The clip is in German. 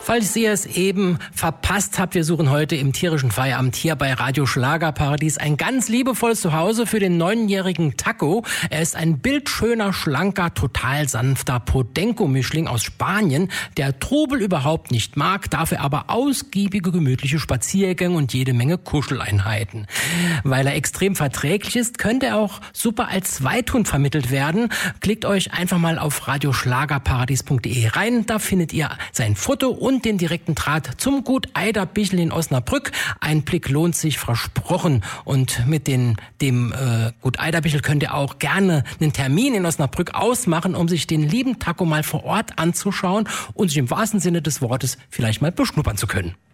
Falls ihr es eben verpasst habt, wir suchen heute im tierischen Feierabend hier bei Radio Schlagerparadies ein ganz liebevolles Zuhause für den 9-jährigen Taco. Er ist ein bildschöner, schlanker, total sanfter Podenco-Mischling aus Spanien, der Trubel überhaupt nicht mag, dafür aber ausgiebige, gemütliche Spaziergänge und jede Menge Kuscheleinheiten. Weil er extrem verträglich ist, könnte er auch super als Zweithund vermittelt werden. Klickt euch einfach mal auf radioschlagerparadies.de rein, da findet ihr sein Foto und den direkten Draht zum Gut Eiderbichel in Osnabrück. Ein Blick lohnt sich, versprochen. Und mit dem Gut Eiderbichel könnt ihr auch gerne einen Termin in Osnabrück ausmachen, um sich den lieben Taco mal vor Ort anzuschauen und sich im wahrsten Sinne des Wortes vielleicht mal beschnuppern zu können.